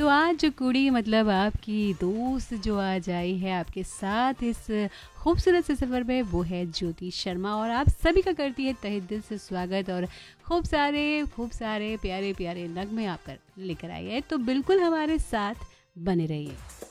तो आज जो कुड़ी मतलब आपकी दोस्त जो आज आई है आपके साथ इस खूबसूरत से सफ़र में, वो है ज्योति शर्मा और आप सभी का करती है तहे दिल से स्वागत और खूब सारे प्यारे प्यारे नगमे आप लेकर आई है। तो बिल्कुल हमारे साथ बने रहिए।